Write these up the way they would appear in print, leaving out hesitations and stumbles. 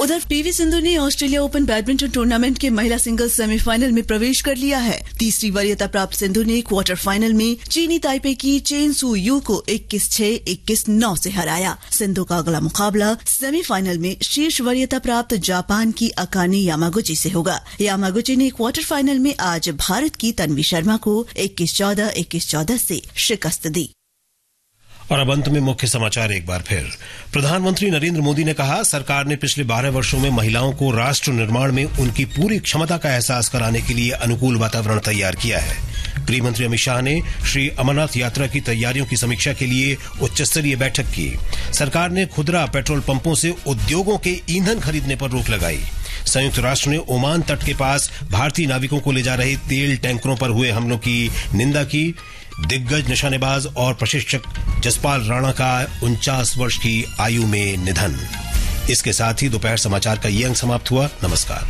उधर पीवी सिंधु ने Australia open badminton tournament के महिला सिंगल्स सेमीफाइनल में प्रवेश कर लिया है। तीसरी वरीयता प्राप्त सिंधु ने क्वार्टर फाइनल में चीनी ताइपे की चेन सू यू को 21-6, 21-9 से हराया। सिंधु का अगला मुकाबला सेमीफाइनल में शीर्ष वरीयता प्राप्त जापान की अकाने यामागुची से होगा। यामागुची ने क्वार्टर फाइनल में आज भारत की तन्वी शर्मा को 21-14, 21-14 से शिकस्त दी। और अब अंत में मुख्य समाचार एक बार फिर। प्रधानमंत्री नरेंद्र मोदी ने कहा, सरकार ने पिछले 12 वर्षों में महिलाओं को राष्ट्र निर्माण में उनकी पूरी क्षमता का एहसास कराने के लिए अनुकूल वातावरण तैयार किया है। गृह मंत्री अमित शाह ने श्री अमरनाथ यात्रा की तैयारियों की समीक्षा के लिए उच्च स्तरीय बैठक की। सरकार ने खुदरा पेट्रोल पंपों से उद्योगों के ईंधन खरीदने पर रोक लगाई। संयुक्त राष्ट्र ने ओमान तट के पास भारतीय नाविकों को ले जा रहे तेल टैंकरों पर हुए हमलों की निंदा की। दिग्गज निशानेबाज और प्रशिक्षक जसपाल राणा का 49 वर्ष की आयु में निधन। इसके साथ ही दोपहर समाचार का ये अंक समाप्त हुआ। नमस्कार।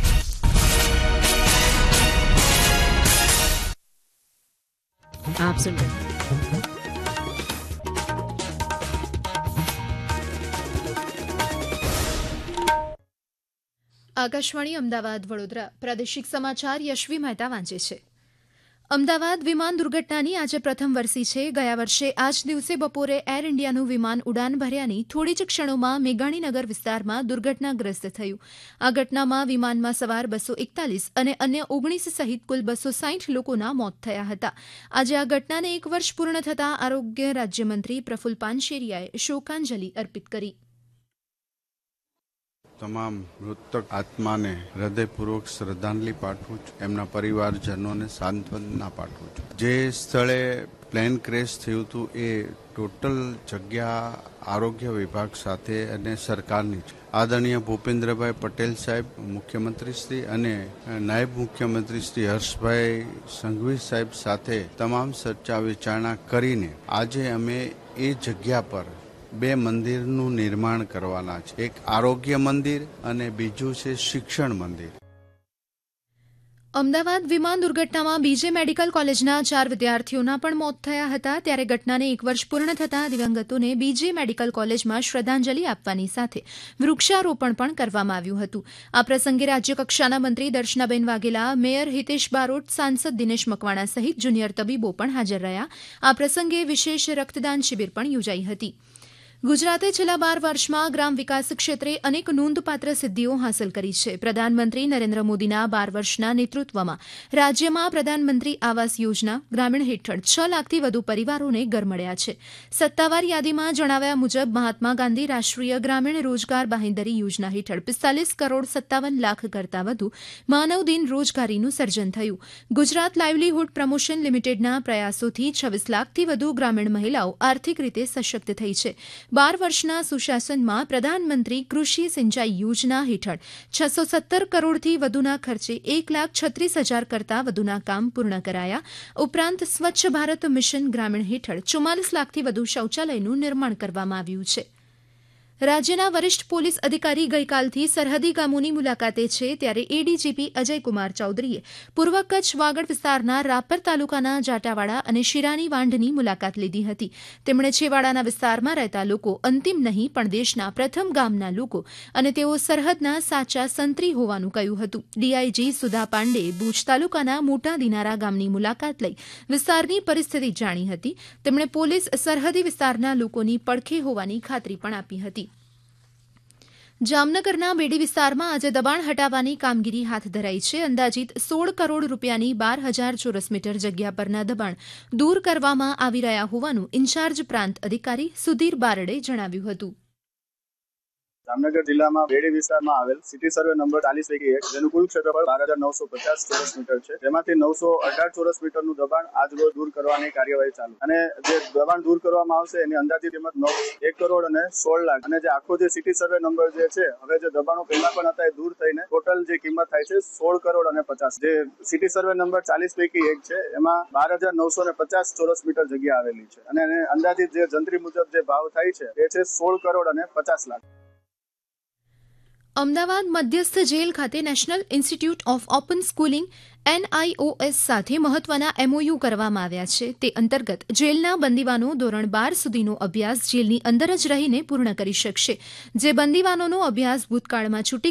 आप सुन रहे આકાશવાણી અમદાવાદ વડોદરા પ્રાદેશિક સમાચાર યશવી મહેતા વાંચે છે। અમદાવાદ વિમાન દુર્ઘટનાની આજે પ્રથમ વરસી છે। ગયા વર્ષે આ જ દિવસે બપોરે એર ઇન્ડિયાનું વિમાન ઉડાન ભર્યાની થોડી જ ક્ષણોમાં મેઘાણીનગર વિસ્તારમાં દુર્ઘટનાગ્રસ્ત થયું। આ ઘટનામાં વિમાનમાં સવાર 241 અને અન્ય 19 સહિત કુલ 260 લોકોના મોત થયા હતા। આજે આ ઘટનાને એક વર્ષ પૂર્ણ થતાં આરોગ્ય રાજ્યમંત્રી પ્રફુલ્લ પાનશેરિયાએ શોકાંજલિ અર્પિત કરી। તમામ મૃતક આત્માને હૃદયપૂર્વક શ્રદ્ધાંજલિ પાઠવું છું। એમના પરિવારજનોને સાંત્વના પાઠવું છું। જે સ્થળે પ્લેન ક્રેશ થયું હતું એ ટોટલ જગ્યા આરોગ્ય વિભાગ સાથે અને સરકારની છે। આદરણીય ભૂપેન્દ્રભાઈ પટેલ સાહેબ મુખ્યમંત્રી શ્રી અને નાયબ મુખ્યમંત્રી શ્રી હર્ષભાઈ સંઘવી સાહેબ સાથે તમામ ચર્ચા વિચારણા કરીને આજે અમે એ જગ્યા પર 2 મંદિરનું નિર્માણ કરવાના છે। એક આરોગ્ય મંદિર અને બીજું છે શિક્ષણ મંદિર। અમદાવાદ વિમાન દુર્ઘટનામાં બીજે મેડિકલ કોલેજના 4 વિદ્યાર્થીઓના પણ મોત થયા હતા। ત્યારે ઘટનાને એક વર્ષ પૂર્ણ થતાં દિવંગતોને બીજે મેડિકલ કોલેજમાં શ્રદ્ધાંજલિ આપવાની સાથે વૃક્ષારોપણ પણ કરવામાં આવ્યું હતું। આ પ્રસંગે રાજ્યકક્ષાના મંત્રી દર્શનાબેન વાઘેલા, મેયર હિતેશ બારોટ, સાંસદ દિનેશ મકવાણા સહિત જુનિયર તબીબો પણ હાજર રહ્યા। આ પ્રસંગે વિશેષ રક્તદાન શિબિર પણ યોજાઈ હતી। ગુજરાતે છેલ્લા 12 વર્ષમાં ગ્રામ વિકાસ ક્ષેત્રે અનેક નોંધપાત્ર સિદ્ધિઓ હાંસલ કરી છે। પ્રધાનમંત્રી નરેન્દ્ર મોદીના 12 વર્ષના નેતૃત્વમાં રાજ્યમાં પ્રધાનમંત્રી આવાસ યોજના ગ્રામીણ હેઠળ 6 લાખથી વધુ પરિવારોને ઘર મળ્યા છે। સત્તાવાર યાદીમાં જણાવ્યા મુજબ મહાત્મા ગાંધી રાષ્ટ્રીય ગ્રામીણ રોજગાર બાંહેધરી યોજના હેઠળ 45 કરોડ 57 લાખ કરતાં વધુ માનવદિન રોજગારીનું સર્જન થયું। ગુજરાત લાઇવલીહુડ પ્રમોશન લિમિટેડના પ્રયાસોથી 26 લાખથી વધુ ગ્રામીણ મહિલાઓ આર્થિક રીતે સશક્ત થઈ છે। 12 વર્ષના સુશાસનમાં પ્રધાનમંત્રી કૃષિ સિંચાઈ યોજના હેઠળ 617 કરોડથી વધુના ખર્ચે 1,36,000 કરતાં વધુના કામ પૂર્ણ કરાયા। ઉપરાંત સ્વચ્છ ભારત મિશન ગ્રામીણ હેઠળ 44 લાખથી વધુ શૌચાલયનું નિર્માણ કરવામાં આવ્યું છે। રાજ્યના વરિષ્ઠ પોલીસ અધિકારી ગઈકાલથી સરહદી ગામોની મુલાકાતે છે। ત્યારે એડીજીપી અજયકુમાર ચૌધરીએ પૂર્વ કચ્છ વાગડ વિસ્તારના રાપર તાલુકાના જાટાવાડા અને શિરાની વાંઢની મુલાકાત લીધી હતી। તેમણે છેવાડાના વિસ્તારમાં રહેતા લોકો અંતિમ નહીં પણ દેશના પ્રથમ ગામના લોકો અને તેઓ સરહદના સાચા સંત્રી હોવાનું કહ્યું હતું। ડીઆઈજી સુધા પાંડેએ ભુજ તાલુકાના મોટા દિનારા ગામની મુલાકાત લઈ વિસ્તારની પરિસ્થિતિ જાણી હતી। તેમણે પોલીસ સરહદી વિસ્તારના લોકોની પડખે હોવાની ખાતરી પણ આપી હતી। જામનગરના બેડી વિસ્તારમાં આજે દબાણ હટાવવાની કામગીરી હાથ ધરાઈ છે। અંદાજિત 16 કરોડ રૂપિયાની 12,000 ચોરસ મીટર જગ્યા પરના દબાણ દૂર કરવામાં આવી રહ્યા હોવાનું ઇન્ચાર્જ પ્રાંત અધિકારી સુધીર બારડે જણાવ્યું હતું। જામનગર જિલ્લામાં બેડી વિસ્તારમાં આવેલ સિટી સર્વે નંબર 40 પૈકી એક જેનું કુલ ક્ષેત્રફળ 12,950 ચોરસ મીટર છે। તેમાંથી 918 ચોરસ મીટરનું દબાણ આજરોજ દૂર કરવાની કાર્યવાહી ચાલુ અને જે દબાણ દૂર કરવામાં આવશે એની અંદાજિત કિંમત 1 કરોડ અને 16 લાખ અને જે આખો જે સિટી સર્વે નંબર જે છે હવે જે દબાણો પહેલા પણ હતા એ દૂર થઈને ટોટલ જે કિંમત થાય છે 16 કરોડ અને 50। જે સિટી સર્વે નંબર 40 પૈકી એક છે એમાં 12,950 ચોરસ મીટર જગ્યા આવેલી છે અને એને અંદાજિત જે જંત્રી મુજબ જે ભાવ થાય છે એ છે 16 કરોડ અને 50 લાખ। અમદાવાદ મધ્યસ્થ જેલ ખાતે national institute of open schooling NIOS સાથે મહત્વના MOU કરવામાં આવ્યા છે। તે અંતર્ગત જેલના બંદીવાનો ધોરણ 12 સુધીનો અભ્યાસ જેલની અંદર જ રહીને પૂર્ણ કરી શકશે। જે બંદીવાનોનો અભ્યાસ ભૂતકાળમાં છૂટી